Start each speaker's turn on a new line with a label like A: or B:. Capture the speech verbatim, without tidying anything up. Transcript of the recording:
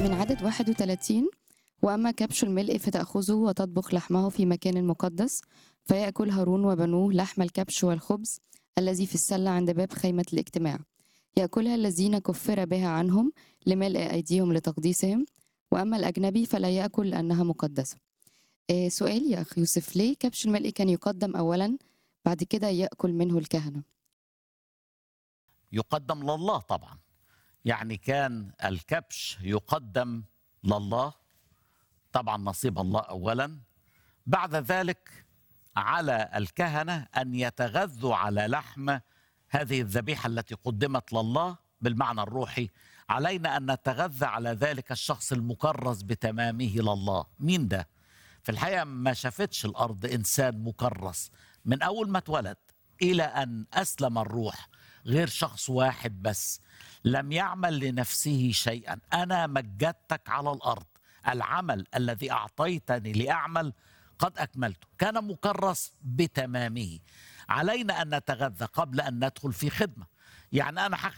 A: من عدد واحد وثلاثين: وأما كبش الملء فتأخذه وتطبخ لحمه في مكان مقدس، فيأكل هارون وبنوه لحم الكبش والخبز الذي في السلة عند باب خيمة الاجتماع، يأكلها الذين كفر بها عنهم لملء أيديهم لتقديسهم، وأما الأجنبي فلا يأكل لأنها مقدسة. آه، سؤال يا أخ يوسف، ليه كبش الملء كان يقدم أولا بعد كده يأكل منه الكهنة؟
B: يقدم لله طبعا. يعني كان الكبش يقدم لله، طبعا نصيب الله أولا. بعد ذلك على الكهنة أن يتغذوا على لحم هذه الذبيحة التي قدمت لله بالمعنى الروحي. علينا أن نتغذى على ذلك الشخص المكرس بتمامه لله. مين ده؟ في الحقيقة ما شافتش الأرض إنسان مكرس من أول ما اتولد إلى أن أسلم الروح غير شخص واحد بس لم يعمل لنفسه شيئا. أنا مجدتك على الأرض، العمل الذي أعطيتني لأعمل قد أكملته. كان مكرس بتمامه. علينا أن نتغذى قبل أن ندخل في خدمة. يعني أنا